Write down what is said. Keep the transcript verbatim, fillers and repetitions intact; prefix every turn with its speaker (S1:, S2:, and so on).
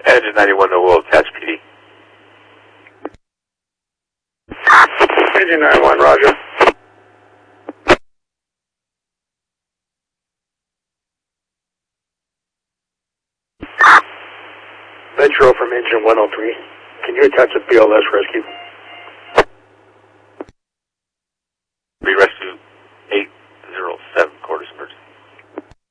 S1: Engine ninety-one will attach P D.
S2: Engine ninety-one, roger. Metro from engine one oh three. Can you attach a B L S rescue?